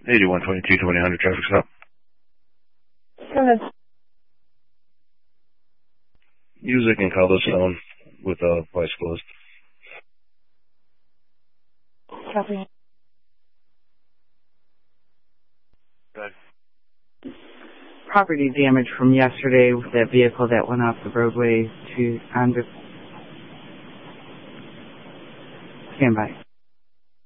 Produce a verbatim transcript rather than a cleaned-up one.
eighty-one twenty-two twenty hundred traffic stop. Go ahead. Music and Cobblestone with uh, lights closed. Copy. Good. Property damage from yesterday with that vehicle that went off the roadway to on the stand by.